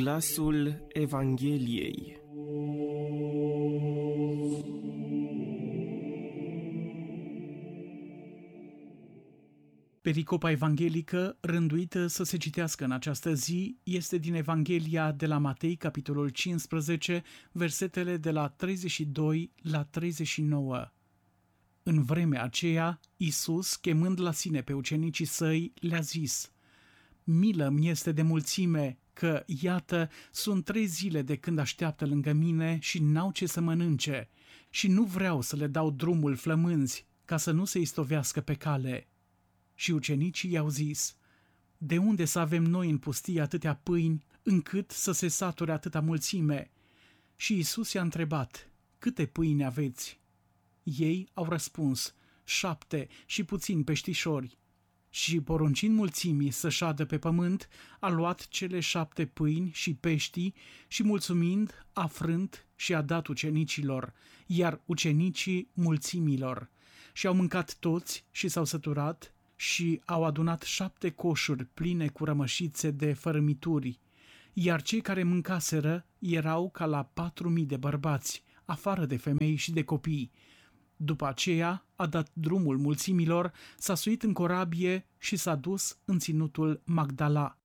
Glasul Evangheliei. Pericopa evanghelică rânduită să se citească în această zi este din Evanghelia de la Matei, capitolul 15, versetele de la 32 la 39. În vremea aceea, Iisus, chemând la sine pe ucenicii săi, le-a zis: „Milă-mi este de mulțime, că, iată, sunt 3 zile de când așteaptă lângă mine și n-au ce să mănânce, și nu vreau să le dau drumul flămânzi, ca să nu se istovească pe cale.” Și ucenicii i-au zis: „De unde să avem noi în pustie atâtea pâini, încât să se sature atâta mulțime?” Și Iisus i-a întrebat: „Câte pâini aveți?” Ei au răspuns: 7 și puțini peștișori. Și poruncind mulțimii să șadă pe pământ, a luat cele 7 pâini și peștii și, mulțumind, a frânt și a dat ucenicilor, iar ucenicii mulțimilor. Și au mâncat toți și s-au săturat și au adunat 7 coșuri pline cu rămășițe de fărâmituri, iar cei care mâncaseră erau ca la 4.000 de bărbați, afară de femei și de copii. După aceea a dat drumul mulțimilor, s-a suit în corabie și s-a dus în ținutul Magdala.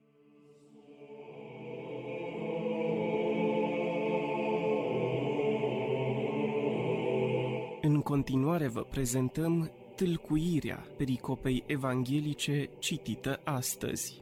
În continuare vă prezentăm tâlcuirea pericopei evanghelice citită astăzi.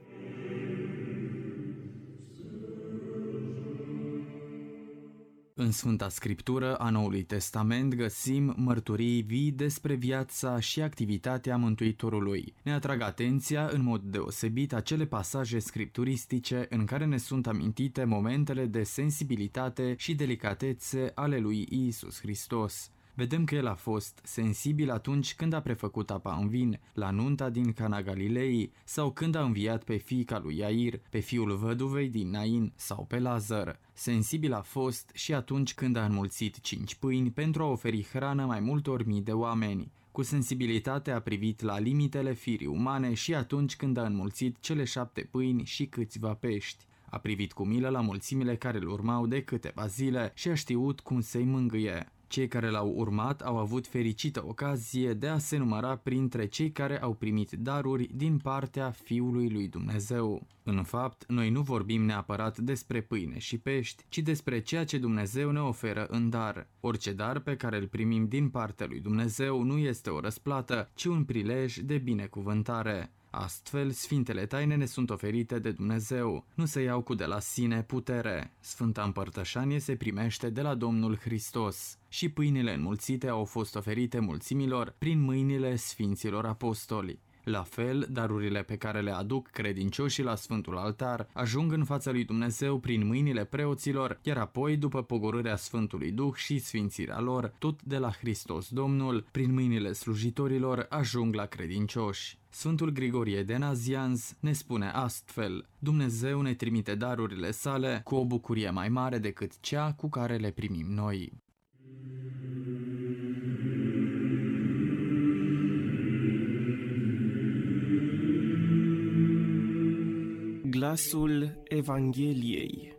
În Sfânta Scriptură a Noului Testament găsim mărturii vii despre viața și activitatea Mântuitorului. Ne atrag atenția în mod deosebit acele pasaje scripturistice în care ne sunt amintite momentele de sensibilitate și delicatețe ale lui Iisus Hristos. Vedem că el a fost sensibil atunci când a prefăcut apa în vin, la nunta din Cana Galilei, sau când a înviat pe fiica lui Iair, pe fiul văduvei din Nain sau pe Lazar. Sensibil a fost și atunci când a înmulțit 5 pâini pentru a oferi hrană mai multor mii de oameni. Cu sensibilitate a privit la limitele firii umane și atunci când a înmulțit cele 7 pâini și câțiva pești. A privit cu milă la mulțimile care îl urmau de câteva zile și a știut cum să-i mângâie. Cei care l-au urmat au avut fericită ocazie de a se număra printre cei care au primit daruri din partea Fiului lui Dumnezeu. În fapt, noi nu vorbim neapărat despre pâine și pești, ci despre ceea ce Dumnezeu ne oferă în dar. Orice dar pe care îl primim din partea lui Dumnezeu nu este o răsplată, ci un prilej de binecuvântare. Astfel, Sfintele Taine ne sunt oferite de Dumnezeu, nu se iau cu de la sine putere. Sfânta Împărtășanie se primește de la Domnul Hristos și pâinile înmulțite au fost oferite mulțimilor prin mâinile Sfinților Apostoli. La fel, darurile pe care le aduc credincioșii la Sfântul Altar ajung în fața lui Dumnezeu prin mâinile preoților, iar apoi, după pogorârea Sfântului Duh și sfințirea lor, tot de la Hristos Domnul, prin mâinile slujitorilor ajung la credincioși. Sfântul Grigorie de Nazianz ne spune astfel: Dumnezeu ne trimite darurile sale cu o bucurie mai mare decât cea cu care le primim noi. Glasul Evangheliei.